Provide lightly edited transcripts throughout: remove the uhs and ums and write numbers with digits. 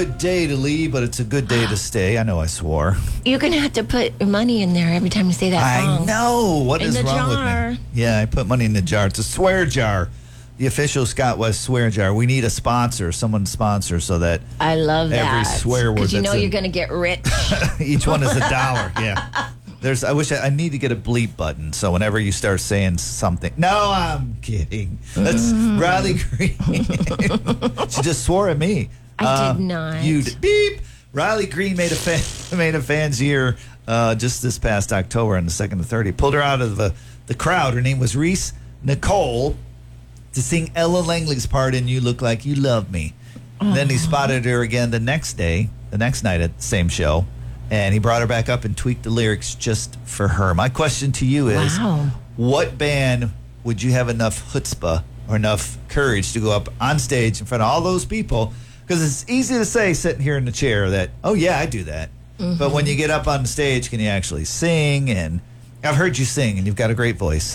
Good day to leave, but it's a good day to stay. I know I swore. You're going to have to put money in there every time you say that song. I know. What In is the wrong jar. with me? Yeah, I put money in the jar. It's a swear jar. The official Scott West swear jar. We need a sponsor, someone to sponsor so that I love that. every swear word because you that's know in- you're going to get rich. each one is $1. Yeah. I need to get a bleep button so whenever you start saying something. No, I'm kidding. That's Riley Green. She just swore at me. I did not. Beep. Riley Green made a fan's year just this past October on the 2nd to 30th. Pulled her out of the crowd. Her name was Reese Nicole to sing Ella Langley's part in You Look Like You Love Me. Then he spotted her again the next night at the same show, and he brought her back up and tweaked the lyrics just for her. My question to you is, Wow. what band would you have enough chutzpah or enough courage to go up on stage in front of all those people? Because it's easy to say sitting here in the chair that, oh, yeah, I do that. Mm-hmm. But when you get up on the stage, can you actually sing? And I've heard you sing, and you've got a great voice.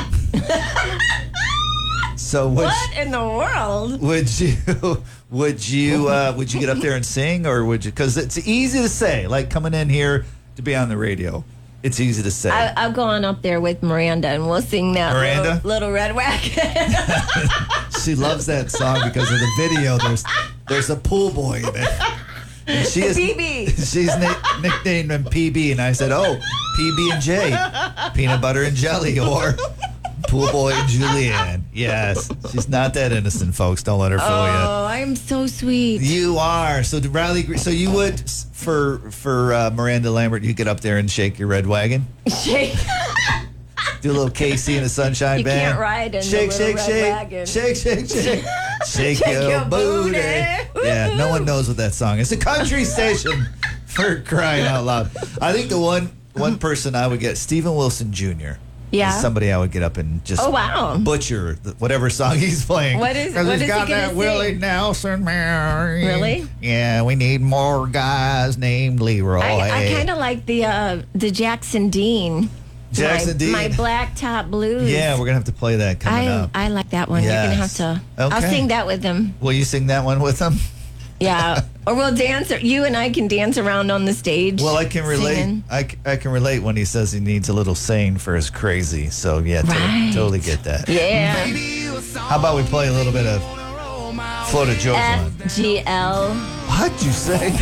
So What in the world? would you get up there and sing, or would you? Because it's easy to say, like coming in here to be on the radio. It's easy to say. I'll go on up there with Miranda and we'll sing that Miranda? little Red Wagon. She loves that song because of the video. There's a pool boy in it. And she is PB. She's nicknamed him PB, and I said, "Oh, PB and J, peanut butter and jelly, or pool boy and Julianne." Yes, she's not that innocent, folks. Don't let her fool you. Oh, I'm so sweet. You are. So Riley. So you would for Miranda Lambert, you get up there and shake your red wagon. Shake. Do a little Casey and the Sunshine You Band. can't ride in shake, the shake, little shake, red wagon. shake, shake, shake, shake your your booty. booty. Yeah, no one knows what that song is. It's a country station, for crying out loud. I think the one person I would get, Stephen Wilson Jr. Yeah. is somebody I would get up and just Oh, wow. butcher whatever song he's playing. What is- 'Cause what he's is he got gonna that sing? Willie Nelson Mary. Really? Yeah, we need more guys named Leroy. I kind of like the Jackson Dean. Jackson Dean. My Black Top Blues. Yeah, we're gonna have to play that coming up. I like that one. You're gonna have Yes. to. Okay. I'll sing that with him. Will you sing that one with him? Yeah, or we'll dance. You and I can dance around on the stage. Well, I can relate. singing. I can relate when he says he needs a little sane for his crazy. So yeah, Right. totally get that. Yeah. How about we play a little bit of Florida Joe's one? FGL. What'd you say?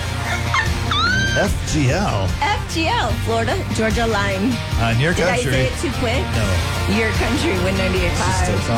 FGL FGL. Florida Georgia Line. on your Did I country. say it too quick? No. Your country with 98.5. Still